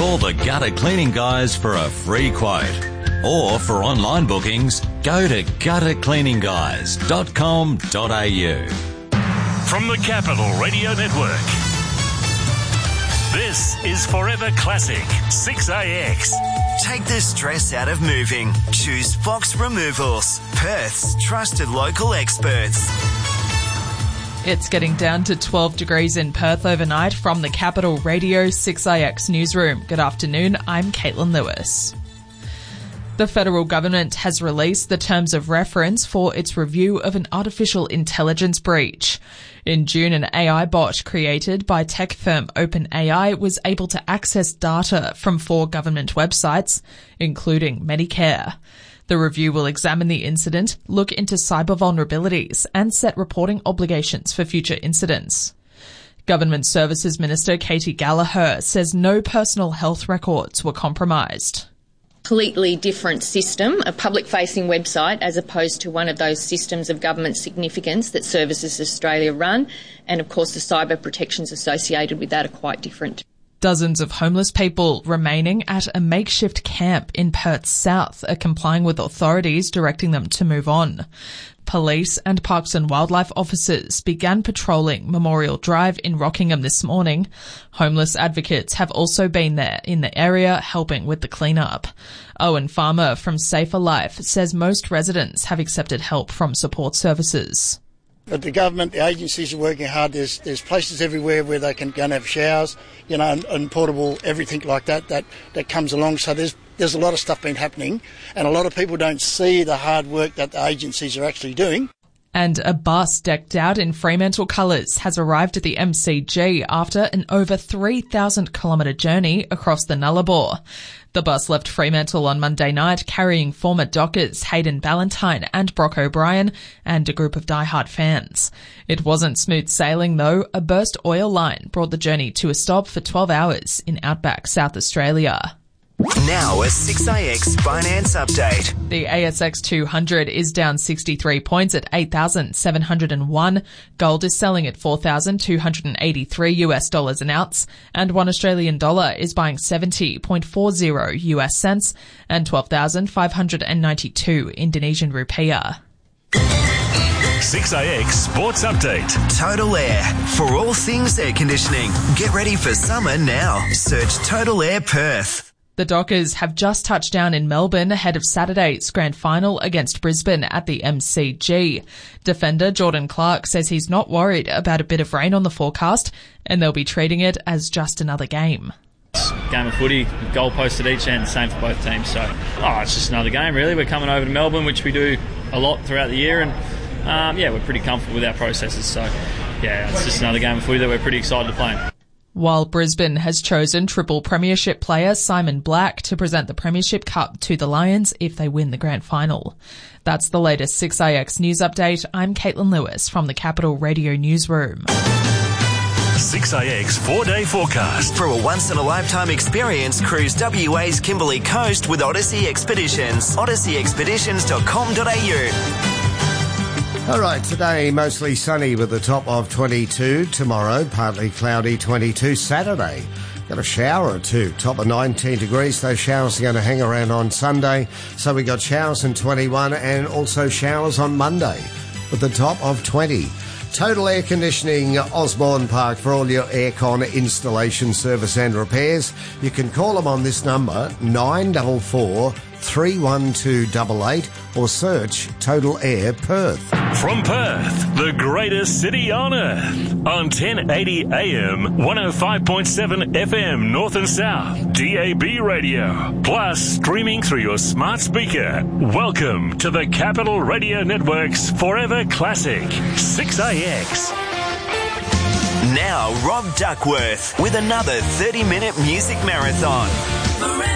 Call the Gutter Cleaning Guys for a free quote. Or for online bookings, go to guttercleaninguys.com.au. From the Capital Radio Network, this is Forever Classic 6AX. Take the stress out of moving. Choose Fox Removals, Perth's trusted local experts. It's getting down to 12 degrees in Perth overnight from the Capital Radio 6AX newsroom. Good afternoon, I'm Caitlin Lewis. The federal government has released the terms of reference for its review of an artificial intelligence breach. In June, an AI bot created by tech firm OpenAI was able to access data from 4 government websites, including Medicare. The review will examine the incident, look into cyber vulnerabilities, and set reporting obligations for future incidents. Government Services Minister Katie Gallagher says no personal health records were compromised. Completely different system, a public-facing website, as opposed to one of those systems of government significance that Services Australia run, and of course the cyber protections associated with that are quite different. Dozens of homeless people remaining at a makeshift camp in Perth's south are complying with authorities directing them to move on. Police and Parks and Wildlife officers began patrolling Memorial Drive in Rockingham this morning. Homeless advocates have also been there in the area helping with the clean-up. Owen Farmer from Safer Life says most residents have accepted help from support services. But the government, the agencies are working hard. There's places everywhere where they can go and have showers, and portable, everything like that comes along. So there's a lot of stuff been happening, and a lot of people don't see the hard work that the agencies are actually doing. And a bus decked out in Fremantle colours has arrived at the MCG after an over 3,000-kilometre journey across the Nullarbor. The bus left Fremantle on Monday night carrying former Dockers Hayden Ballantyne and Brock O'Brien and a group of diehard fans. It wasn't smooth sailing though. A burst oil line brought the journey to a stop for 12 hours in outback South Australia. Now a 6AX finance update. The ASX 200 is down 63 points at 8,701. Gold is selling at $4,283 an ounce, and $1 Australian dollar is buying 70.40 US cents and 12,592 Indonesian rupiah. 6AX Sports Update. Total Air. For all things air conditioning. Get ready for summer now. Search Total Air Perth. The Dockers have just touched down in Melbourne ahead of Saturday's grand final against Brisbane at the MCG. Defender Jordan Clark says he's not worried about a bit of rain on the forecast and they'll be treating it as just another game. Game of footy, goal post at each end, same for both teams. So, it's just another game really. We're coming over to Melbourne, which we do a lot throughout the year, and we're pretty comfortable with our processes. So, it's just another game of footy that we're pretty excited to play in. While Brisbane has chosen triple premiership player Simon Black to present the Premiership Cup to the Lions if they win the grand final. That's the latest 6AX news update. I'm Caitlin Lewis from the Capital Radio newsroom. 6AX 4-day forecast. For a once-in-a-lifetime experience, cruise WA's Kimberley Coast with Odyssey Expeditions. odysseyexpeditions.com.au. All right, today mostly sunny with a top of 22. Tomorrow, partly cloudy, 22. Saturday, got a shower or two, top of 19 degrees. Those showers are going to hang around on Sunday. So we got showers in 21 and also showers on Monday with a top of 20. Total Air Conditioning, Osborne Park, for all your aircon installation, service and repairs. You can call them on this number, 944 31288, or search Total Air Perth. From Perth, the greatest city on earth, on 1080 AM, 105.7 FM North and South, DAB radio, plus streaming through your smart speaker. Welcome to the Capital Radio Network's Forever Classic 6AX. Now Rob Duckworth with another 30-minute music marathon.